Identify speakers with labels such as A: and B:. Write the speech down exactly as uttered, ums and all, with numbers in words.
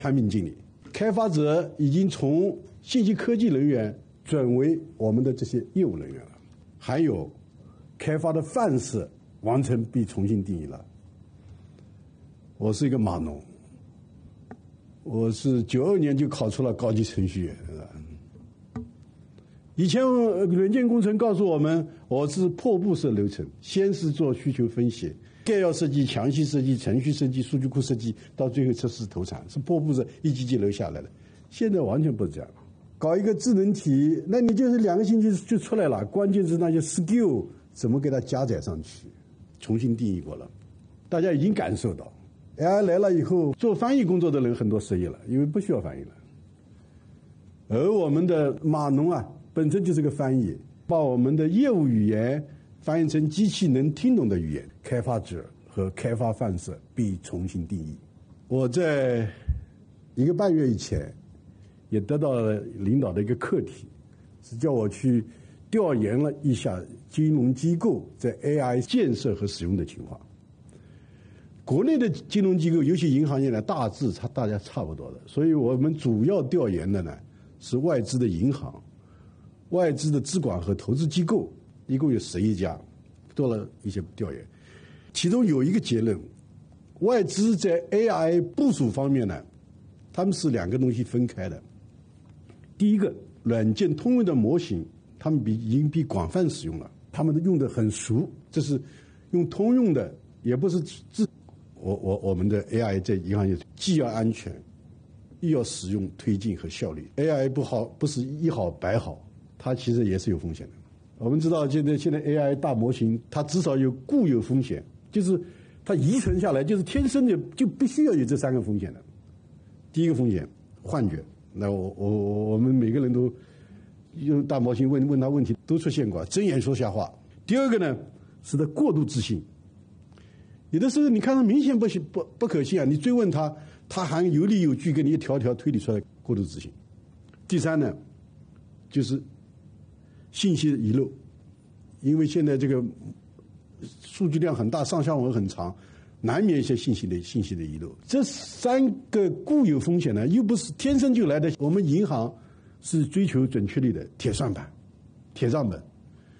A: 产品经理。开发者已经从信息科技人员转为我们的这些业务人员了。还有开发的范式完全被重新定义了。我是一个码农，我是九二年就考出了高级程序员。以前软件工程告诉我们，我是破布式流程，先是做需求分析，概要设计、详细设计、程序设计、数据库设计，到最后测试投产，是破布式一级级流下来的。现在完全不是这样。搞一个智能体，那你就是两个星期就出来了，关键是那些 skill 怎么给它加载上去，重新定义过了。大家已经感受到 A I 来了以后，做翻译工作的人很多失业了，因为不需要翻译了。而我们的码农啊，本身就是个翻译，把我们的业务语言翻译成机器能听懂的语言，开发者和开发范式被重新定义。我在一个半月以前也得到了领导的一个课题，是叫我去调研了一下金融机构在 A I 建设和使用的情况。国内的金融机构，尤其银行业呢，大致差大家差不多的，所以我们主要调研的呢是外资的银行、外资的资管和投资机构，一共有十一家，做了一些调研。其中有一个结论，外资在 A I 部署方面呢，他们是两个东西分开的。第一个，软件通用的模型，他们比已经比广泛使用了，他们用的很熟，这是用通用的，也不是自我我我们的 A I 在银行业既要安全，又要使用推进和效率。A I 不好，不是一好百好，它其实也是有风险的。我们知道现在现在 A I 大模型，它至少有固有风险，就是它遗传下来就是天生的就必须要有这三个风险的。第一个风险，幻觉。那我我我们每个人都用大模型问问他问题都出现过，睁眼说瞎话。第二个呢，是他过度自信。有的时候你看他明显不不不可信啊，你追问他，他还有理有据跟你一条条推理出来，过度自信。第三呢，就是信息遗漏，因为现在这个数据量很大，上下文很长，难免一些信息的信息的遗漏。这三个固有风险呢，又不是天生就来的。我们银行是追求准确率的铁算盘、铁账本。